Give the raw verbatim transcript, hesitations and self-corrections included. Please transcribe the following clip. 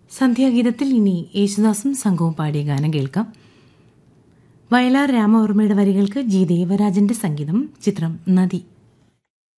സന്ധ്യാഗീതത്തിൽ ഇനി യേശുദാസും സംഘവും പാടിയ ഗാനം കേൾക്കാം. വയലാർ രാമവർമ്മയുടെ വരികൾക്ക് ജി ദേവരാജന്റെ സംഗീതം. ചിത്രം നദി.